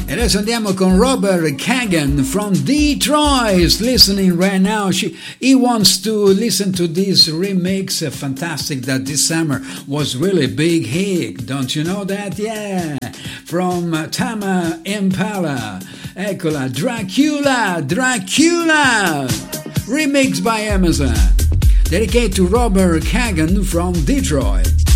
E adesso andiamo con Robert Kagan from Detroit, listening right now. He wants to listen to this remix, fantastic, that this summer was really big hit. Don't you know that? Yeah, from Tama Impala. Eccola, Dracula, remix by Amazon. Dedicated to Robert Kagan from Detroit.